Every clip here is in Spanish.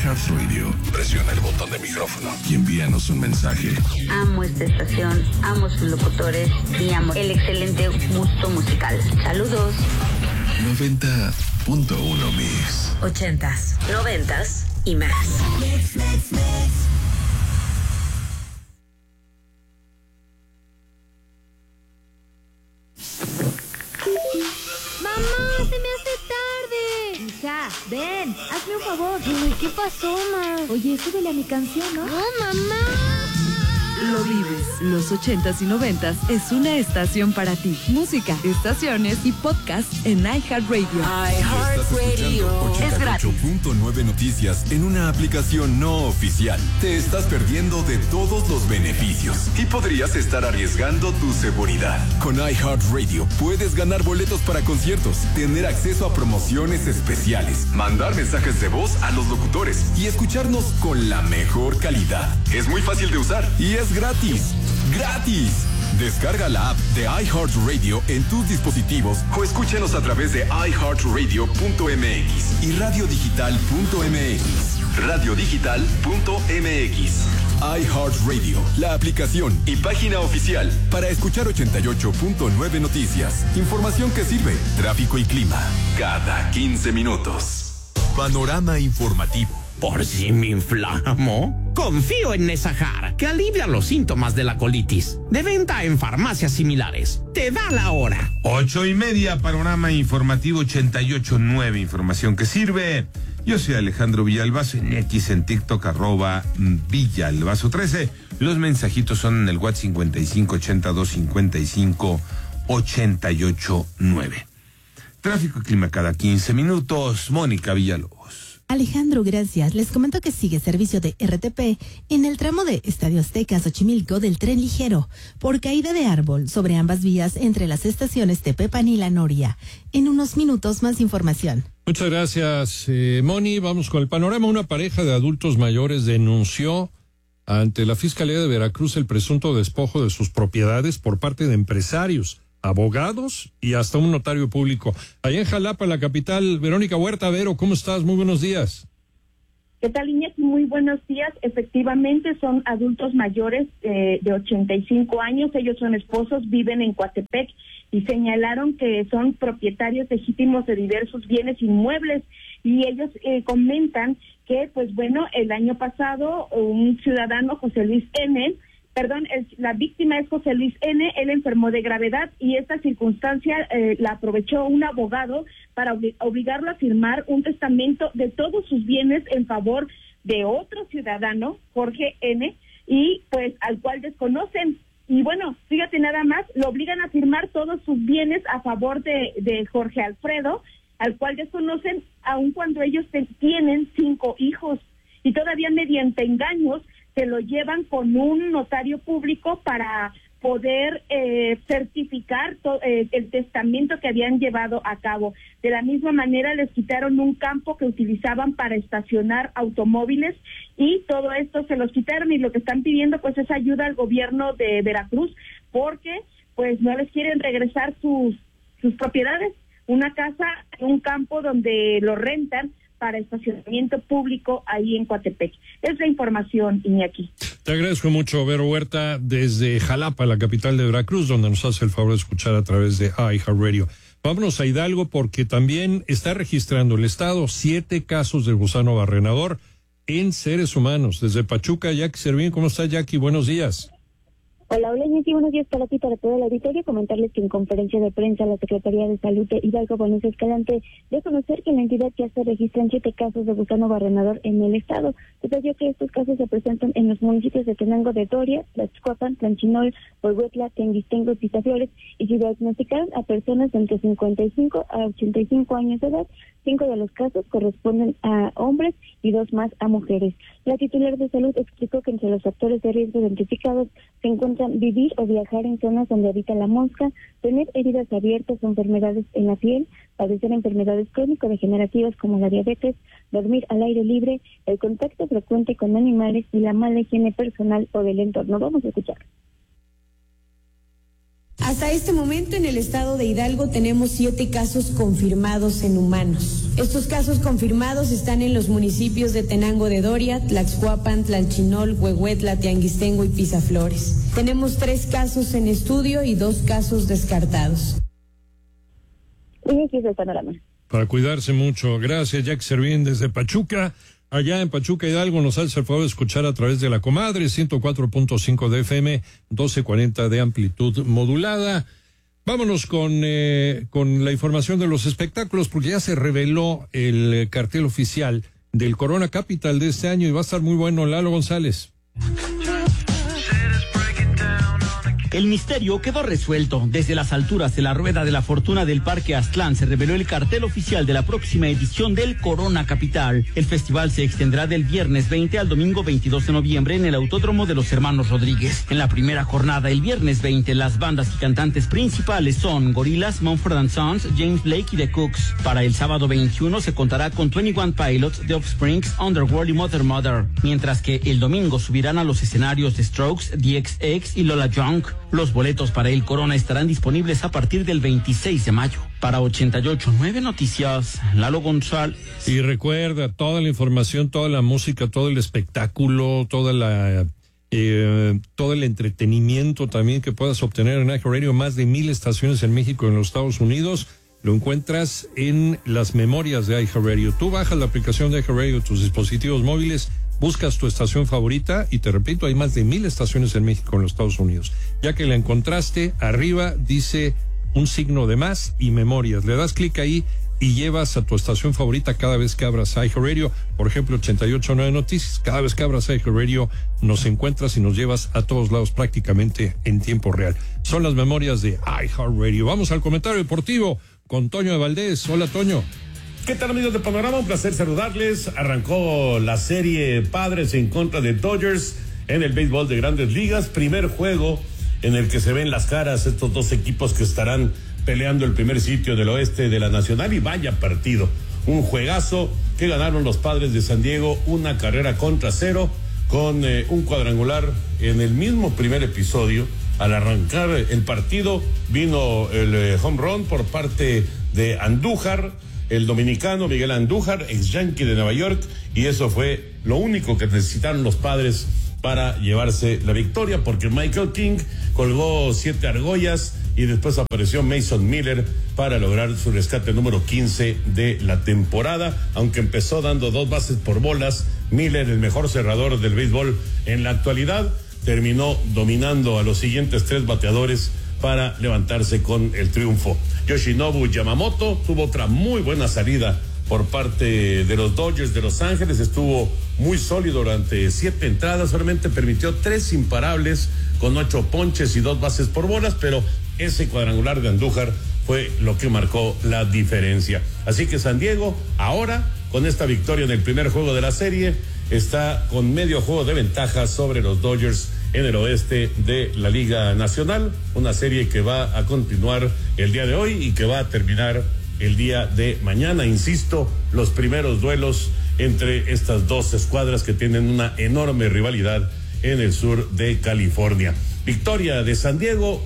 iHeartRadio, presiona el botón de micrófono y envíanos un mensaje. Amo esta estación, amo sus locutores y amo el excelente gusto musical. Saludos. 90.1 Mix. 80s, 90s y más. ¡Mamá, se me hace tarde! Hija, ven, hazme un favor. Uy, ¿qué pasó, ma? Oye, súbele a mi canción, ¿no? ¡No, mamá! Lo vives. Los 80s y 90s es una estación para ti. Música, estaciones y podcast en iHeartRadio. iHeartRadio. Es gratis. 88.9 Noticias en una aplicación no oficial. Te estás perdiendo de todos los beneficios y podrías estar arriesgando tu seguridad. Con iHeartRadio puedes ganar boletos para conciertos, tener acceso a promociones especiales, mandar mensajes de voz a los locutores y escucharnos con la mejor calidad. Es muy fácil de usar y es gratis. ¡Gratis! Descarga la app de iHeartRadio en tus dispositivos o escúchanos a través de iHeartRadio.mx y radiodigital.mx. Radiodigital.mx. iHeartRadio, la aplicación y página oficial para escuchar 88.9 Noticias. Información que sirve, tráfico y clima, cada 15 minutos. Panorama informativo. Por si me inflamo, confío en Nesahar, que alivia los síntomas de la colitis. De venta en farmacias similares. Te da la hora. 8:30, panorama informativo 88.9, información que sirve. Yo soy Alejandro Villalbazo, en X, en TikTok, @Villalbazo13. Los mensajitos son en el WhatsApp 5580-255-889. Tráfico y clima cada 15 minutos. Mónica Villalobos. Alejandro, gracias. Les comento que sigue servicio de RTP en el tramo de Estadio Azteca Xochimilco del tren ligero, por caída de árbol sobre ambas vías entre las estaciones Tepepan y La Noria. En unos minutos más información. Muchas gracias, Moni. Vamos con el panorama. Una pareja de adultos mayores denunció ante la Fiscalía de Veracruz el presunto despojo de sus propiedades por parte de empresarios, abogados y hasta un notario público. Allá en Jalapa, la capital, Verónica Huerta. Vero, ¿cómo estás? Muy buenos días. ¿Qué tal, Iñaki? Muy buenos días. Efectivamente, son adultos mayores de 85 años. Ellos son esposos, viven en Coatepec y señalaron que son propietarios legítimos de diversos bienes inmuebles. Y ellos comentan que, pues bueno, el año pasado un ciudadano, José Luis N., la víctima es José Luis N., él enfermó de gravedad y esta circunstancia la aprovechó un abogado para obligarlo a firmar un testamento de todos sus bienes en favor de otro ciudadano, Jorge N., y pues al cual desconocen. Y bueno, fíjate nada más, lo obligan a firmar todos sus bienes a favor de Jorge Alfredo, al cual desconocen, aun cuando ellos tienen 5 hijos, y todavía mediante engaños se lo llevan con un notario público para poder certificar el testamento que habían llevado a cabo. De la misma manera les quitaron un campo que utilizaban para estacionar automóviles y todo esto se los quitaron, y lo que están pidiendo pues es ayuda al gobierno de Veracruz porque pues no les quieren regresar sus propiedades, una casa, un campo donde lo rentan para estacionamiento público ahí en Coatepec. Es la información, Iñaki. Te agradezco mucho, Vero Huerta, desde Jalapa, la capital de Veracruz, donde nos hace el favor de escuchar a través de iHeartRadio. Vámonos a Hidalgo porque también está registrando el Estado 7 casos de gusano barrenador en seres humanos. Desde Pachuca, Jackie Servín. ¿Cómo está, Jackie? Buenos días. Hola, Iñaki, buenos días para ti, para todo el auditorio. Comentarles que en conferencia de prensa la Secretaría de Salud de Hidalgo, Vanessa Escalante, dio conocer que en la entidad ya se registran 7 casos de gusano barrenador en el estado. Detalló que estos casos se presentan en los municipios de Tenango de Doria, Tlaxcuapan, Tlanchinol, Huehuetla, Tenguistengo y Pizaflores, y se diagnosticaron a personas de entre 55 a 85 años de edad. 5 de los casos corresponden a hombres y 2 más a mujeres. La titular de salud explicó que entre los factores de riesgo identificados se encuentran vivir o viajar en zonas donde habita la mosca, tener heridas abiertas o enfermedades en la piel, padecer enfermedades crónico-degenerativas como la diabetes, dormir al aire libre, el contacto frecuente con animales y la mala higiene personal o del entorno. Vamos a escuchar. Hasta este momento en el estado de Hidalgo tenemos 7 casos confirmados en humanos. Estos casos confirmados están en los municipios de Tenango de Doria, Tlaxcuapan, Tlalchinol, Huehuetla, Tianguistengo y Pisaflores. Tenemos 3 casos en estudio y 2 casos descartados. Y aquí es el panorama. Para cuidarse mucho. Gracias, Jack Servín, desde Pachuca. Allá en Pachuca, Hidalgo, nos hace el favor de escuchar a través de la comadre, 104.5 de FM, 1240 de amplitud modulada. Vámonos con la información de los espectáculos, porque ya se reveló el cartel oficial del Corona Capital de este año y va a estar muy bueno. Lalo González. El misterio quedó resuelto. Desde las alturas de la Rueda de la Fortuna del Parque Aztlán se reveló el cartel oficial de la próxima edición del Corona Capital. El festival se extenderá del viernes 20 al domingo 22 de noviembre en el Autódromo de los Hermanos Rodríguez. En la primera jornada, el viernes 20, las bandas y cantantes principales son Gorillaz, Mumford & Sons, James Blake y The Cooks. Para el sábado 21 se contará con 21 Pilots, The Offspring, Underworld y Mother. Mientras que el domingo subirán a los escenarios The Strokes, The XX y Lola Young. Los boletos para el Corona estarán disponibles a partir del 26 de mayo. Para 88.9 Noticias, Lalo González. Y recuerda, toda la información, toda la música, todo el espectáculo, todo el entretenimiento también que puedas obtener en iHeartRadio, más de 1,000 estaciones en México y en los Estados Unidos, lo encuentras en las memorias de iHeartRadio. Tú bajas la aplicación de iHeartRadio a tus dispositivos móviles, buscas tu estación favorita y te repito, hay más de 1,000 estaciones en México y en los Estados Unidos. Ya que la encontraste, arriba dice un signo de más y memorias. Le das clic ahí y llevas a tu estación favorita cada vez que abras iHeartRadio. Por ejemplo, 88.9 Noticias. Cada vez que abras iHeartRadio nos encuentras y nos llevas a todos lados prácticamente en tiempo real. Son las memorias de iHeartRadio. Vamos al comentario deportivo con Toño de Valdés. Hola, Toño. ¿Qué tal, amigos de Panorama? Un placer saludarles. Arrancó la serie Padres en contra de Dodgers en el béisbol de Grandes Ligas. Primer juego en el que se ven las caras estos dos equipos que estarán peleando el primer sitio del oeste de la Nacional. Y vaya partido. Un juegazo que ganaron los Padres de San Diego, 1-0 con un cuadrangular en el mismo primer episodio. Al arrancar el partido vino el home run por parte de Andújar, el dominicano Miguel Andújar, ex Yankee de Nueva York, y eso fue lo único que necesitaron los Padres para llevarse la victoria, porque Michael King colgó 7 argollas y después apareció Mason Miller para lograr su rescate número 15 de la temporada, aunque empezó dando 2 bases por bolas. Miller, el mejor cerrador del béisbol en la actualidad, terminó dominando a los siguientes 3 bateadores para levantarse con el triunfo. Yoshinobu Yamamoto tuvo otra muy buena salida por parte de los Dodgers de Los Ángeles. Estuvo muy sólido durante 7 entradas, solamente permitió 3 imparables con 8 ponches y 2 bases por bolas, pero ese cuadrangular de Andújar fue lo que marcó la diferencia. Así que San Diego ahora, con esta victoria en el primer juego de la serie, está con medio juego de ventaja sobre los Dodgers en el oeste de la Liga Nacional, una serie que va a continuar el día de hoy y que va a terminar el día de mañana. Insisto, los primeros duelos entre estas dos escuadras que tienen una enorme rivalidad en el sur de California. Victoria de San Diego,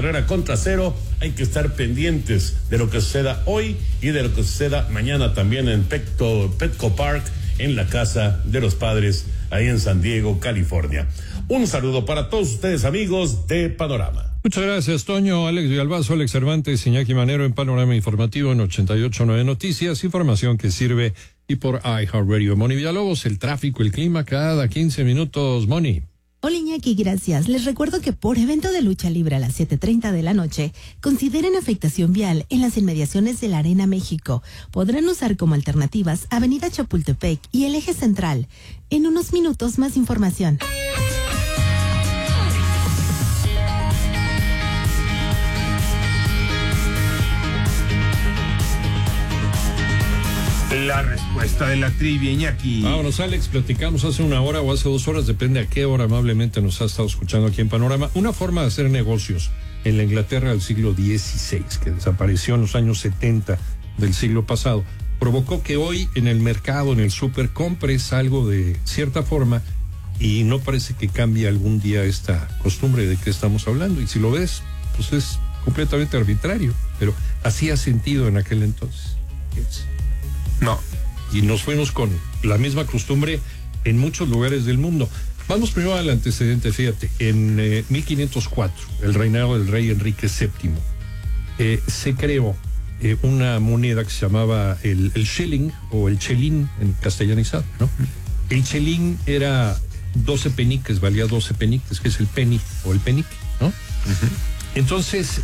1-0. Hay que estar pendientes de lo que suceda hoy y de lo que suceda mañana también en Petco Park, en la casa de los Padres, ahí en San Diego, California. Un saludo para todos ustedes, amigos de Panorama. Muchas gracias, Toño. Alex Villalbazo, Alex Cervantes, Iñaki Manero en Panorama Informativo en 88.9 Noticias, información que sirve y por iHeartRadio. Moni Villalobos, el tráfico, el clima cada 15 minutos. Moni. Hola Iñaki, gracias. Les recuerdo que por evento de lucha libre a las 7:30 de la noche, consideren afectación vial en las inmediaciones de la Arena México. Podrán usar como alternativas Avenida Chapultepec y el Eje Central. En unos minutos más información. La respuesta de la trivia, Iñaki. Vámonos, Alex, platicamos hace 1 hora o hace 2 horas, depende a qué hora amablemente nos ha estado escuchando aquí en Panorama, una forma de hacer negocios en la Inglaterra del siglo XVI, que desapareció en los años 70 del siglo pasado, provocó que hoy en el mercado, en el súper, compres algo de cierta forma y no parece que cambie algún día esta costumbre de que estamos hablando. Y si lo ves, pues es completamente arbitrario, pero hacía sentido en aquel entonces. No. Y nos fuimos con la misma costumbre en muchos lugares del mundo. Vamos primero al antecedente, fíjate. En 1504, el reinado del rey Enrique VII, se creó una moneda que se llamaba el shilling o el chelín en castellanizado, ¿no? El chelín era 12 peniques, valía 12 peniques, que es el penny o el penique, ¿no? Entonces,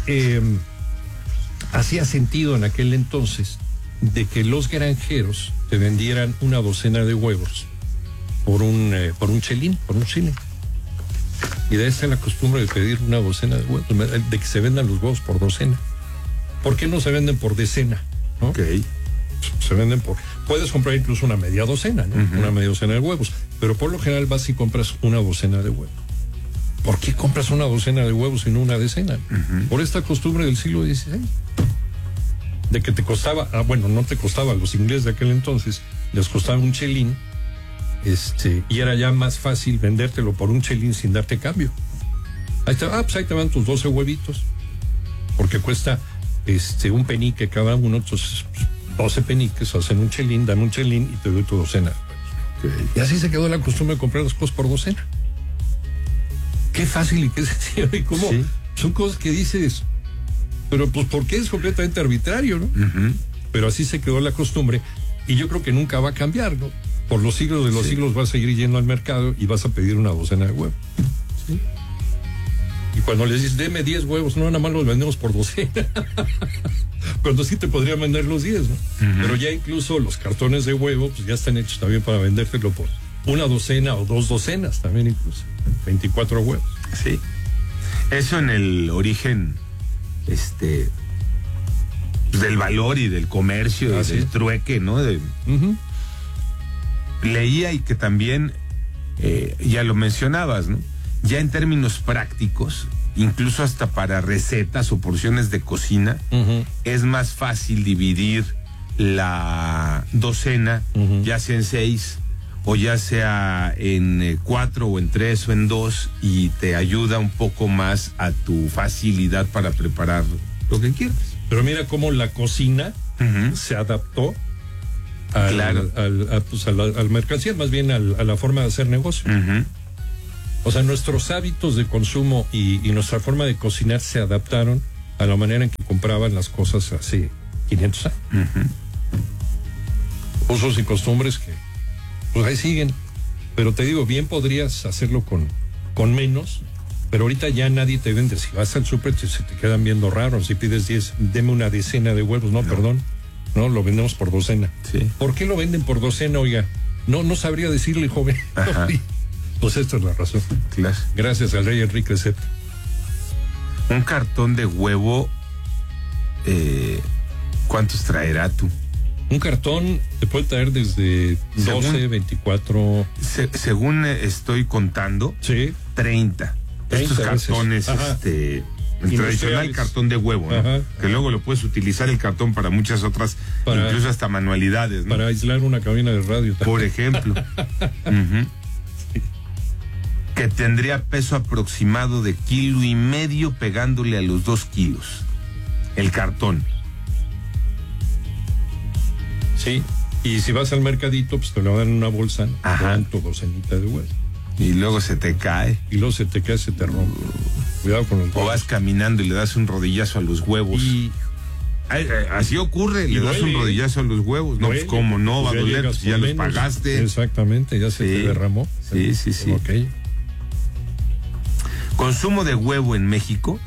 hacía sentido en aquel entonces de que los granjeros te vendieran una docena de huevos por un chelín, por un shilling. Y de ahí está la costumbre de pedir una docena de huevos, de que se vendan los huevos por docena. ¿Por qué no se venden por decena? ¿No? Okay. Se venden por... Puedes comprar incluso una media docena, ¿no? Una media docena de huevos, pero por lo general vas y compras una docena de huevos. ¿Por qué compras una docena de huevos y no una decena? Por esta costumbre del siglo XVI. De que te costaba, no te costaba, a los ingleses de aquel entonces les costaba un chelín, y era ya más fácil vendértelo por un chelín sin darte cambio. Ahí te van tus 12 huevitos, porque cuesta un penique cada uno, entonces 12 peniques hacen un chelín, dan un chelín y te doy tu docena. Okay. Y así se quedó la costumbre de comprar las cosas por docena. Qué fácil y qué sencillo, y cómo son cosas que dices, pero pues porque es completamente arbitrario, ¿no? Pero así se quedó la costumbre y yo creo que nunca va a cambiar, ¿no? Por los siglos de los siglos vas a seguir yendo al mercado y vas a pedir una docena de huevos. ¿Sí? Y cuando les dices, deme 10 huevos, no, nada más los vendemos por docena. Cuando sí te podrían vender los 10, ¿no? Pero ya incluso los cartones de huevo, pues ya están hechos también para vendértelo por una docena o 2 docenas también incluso. 24 huevos. Sí. Eso en el origen, del valor y del comercio, y del trueque, ¿no? Leía y que también, ya lo mencionabas, ¿no? Ya en términos prácticos, incluso hasta para recetas o porciones de cocina, es más fácil dividir la docena, ya sea en 6 o ya sea en 4 o en 3 o en 2, y te ayuda un poco más a tu facilidad para preparar lo que quieras. Pero mira cómo la cocina se adaptó al mercancía, más bien a la forma de hacer negocio. O sea, nuestros hábitos de consumo y nuestra forma de cocinar se adaptaron a la manera en que compraban las cosas hace 500 años. Usos y costumbres que pues ahí siguen. Pero te digo, bien podrías hacerlo con menos, pero ahorita ya nadie te vende. Si vas al súper se te quedan viendo raro. Si pides 10, deme una decena de huevos. No, perdón. No, lo vendemos por docena. Sí. ¿Por qué lo venden por docena, oiga? No sabría decirle, joven. Pues esta es la razón. Claro. Gracias al rey Enrique VII. Un cartón de huevo, ¿cuántos traerá tú? Un cartón te puede traer desde 12, 24... según estoy contando, 30. Estos cartones, el tradicional cartón de huevo, ¿no? Que luego lo puedes utilizar el cartón para muchas otras, incluso hasta manualidades, ¿no? Para aislar una cabina de radio también. Por ejemplo. Que tendría peso aproximado de 1,5 kilos, pegándole a los 2 kilos. El cartón. Sí, y si vas al mercadito, pues te lo dan en una bolsa, ¿no? Te dan tu docenita de huevo. Y luego se te cae. Y luego se te cae, se te rompe. Cuidado con el huevo. O vas caminando y le das un rodillazo a los huevos. Así ocurre, le das un rodillazo a los huevos. No, pues cómo no, va a doler, pues ya los pagaste. Exactamente, ya se te derramó. Sí. Okay. Consumo de huevo en México.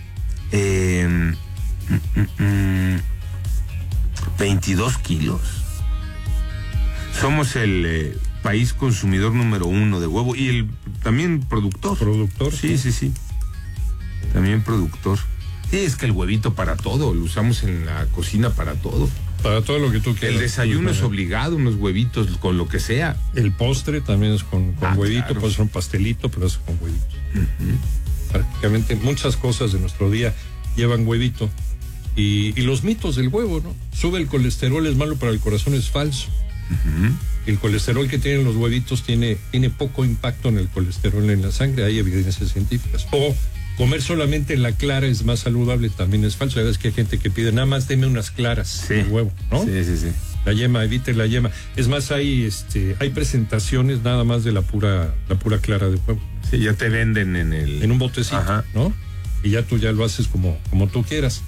22 kilos. Somos el país consumidor número 1 de huevo y también productor. Sí. También productor. Sí, es que el huevito para todo, lo usamos en la cocina para todo. Para todo lo que tú quieras. El desayuno es obligado, unos huevitos con lo que sea. El postre también es con huevito, claro. Puede ser un pastelito, pero es con huevitos. Prácticamente muchas cosas de nuestro día llevan huevito. Y los mitos del huevo, ¿no? Sube el colesterol, es malo para el corazón, es falso. El colesterol que tienen los huevitos tiene poco impacto en el colesterol en la sangre, hay evidencias científicas. O comer solamente la clara es más saludable también es falso. Es que hay gente que pide nada más deme unas claras de huevo, ¿no? Sí. La yema, evite la yema. Es más, hay presentaciones nada más de la pura clara de huevo. Sí, ya te venden en un botecito, ajá, ¿no? Y ya tú ya lo haces como tú quieras.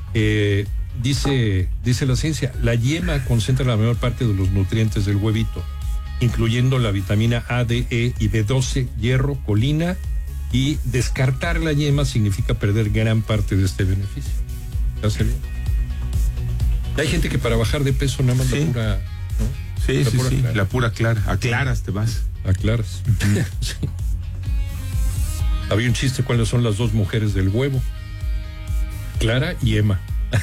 Dice la ciencia, la yema concentra la mayor parte de los nutrientes del huevito, incluyendo la vitamina A, D, E y B12, hierro, colina, y descartar la yema significa perder gran parte de este beneficio. ¿Hace bien? Hay gente que para bajar de peso nada más la pura, ¿no? Sí, la pura clara. A claras te vas. A claras. Sí. Había un chiste, ¿cuáles son las dos mujeres del huevo? Clara y Emma.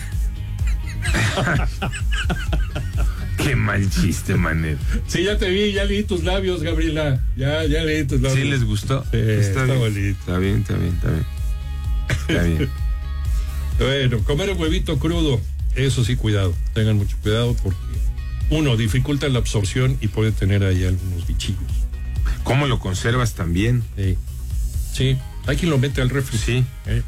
Qué mal chiste, Manel. Sí, ya te vi, ya leí tus labios, Gabriela. Ya leí tus labios. ¿Sí les gustó? Está bonito. Está bien. Está bien. Bueno, comer el huevito crudo, eso sí, cuidado. Tengan mucho cuidado porque, uno, dificulta la absorción y puede tener ahí algunos bichillos. ¿Cómo lo conservas también? Sí, hay quien lo mete al refri. Sí.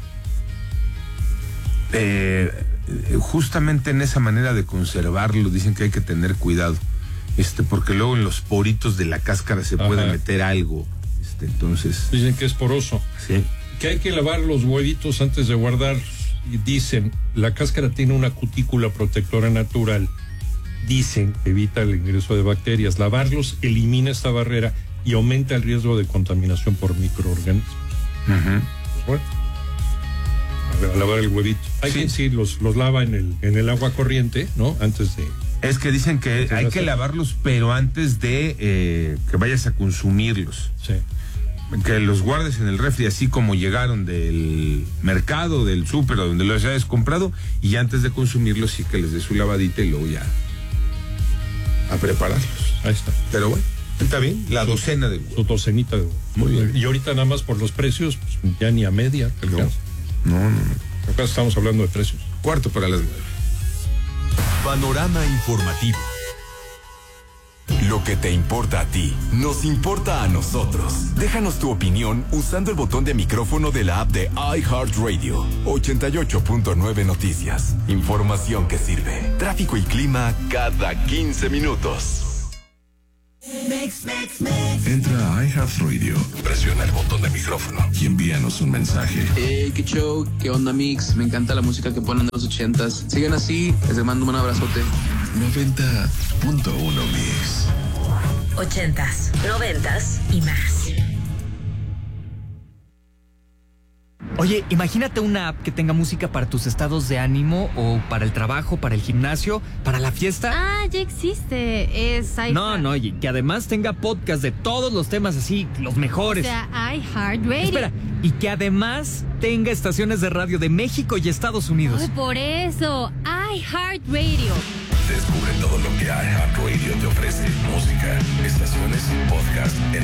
Justamente en esa manera de conservarlo dicen que hay que tener cuidado, porque luego en los poritos de la cáscara se puede meter algo, entonces dicen que es poroso. Sí. Que hay que lavar los huevitos antes de guardar. Y dicen, la cáscara tiene una cutícula protectora natural. Dicen que evita el ingreso de bacterias. Lavarlos elimina esta barrera y aumenta el riesgo de contaminación por microorganismos. Pues bueno, a lavar el huevito. Hay quien sí los lava en el agua corriente, ¿no? Antes de... Es que dicen que hay que lavarlos, pero antes de que vayas a consumirlos. Sí. Que los guardes en el refri así como llegaron del mercado, del súper, donde los hayas comprado, y antes de consumirlos sí que les des su lavadita y luego ya a prepararlos. Ahí está. Pero bueno, está bien, la docena de huevos. Su docenita de huevos. Muy bien. Y ahorita nada más por los precios, pues ya ni a media. No. Acá estamos hablando de precios. 8:45. Panorama informativo. Lo que te importa a ti, nos importa a nosotros. Déjanos tu opinión usando el botón de micrófono de la app de iHeartRadio. 88.9 Noticias. Información que sirve. Tráfico y clima cada 15 minutos. Entra a iHeartRadio, presiona el botón de micrófono y envíanos un mensaje. Qué show, qué onda, Mix. Me encanta la música que ponen de los 80s. Sigan así, les mando un abrazote. 90.1 Mix. 80s, 90s y más. Oye, imagínate una app que tenga música para tus estados de ánimo o para el trabajo, para el gimnasio, para la fiesta. Ah, ya existe. Es iHeart. No, y que además tenga podcast de todos los temas así, los mejores. O sea, iHeartRadio. Espera, y que además tenga estaciones de radio de México y Estados Unidos. Ay, por eso, iHeartRadio. Descubre todo lo que iHeartRadio te ofrece. Música, estaciones, podcast en